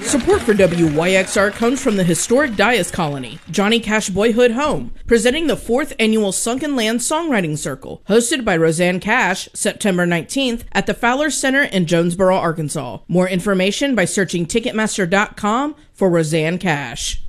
Support for WYXR comes from the historic Dias Colony, Johnny Cash Boyhood Home, presenting the 4th Annual Sunken Land Songwriting Circle, hosted by Roseanne Cash, September 19th at the Fowler Center in Jonesboro, Arkansas. More information by searching Ticketmaster.com for Roseanne Cash.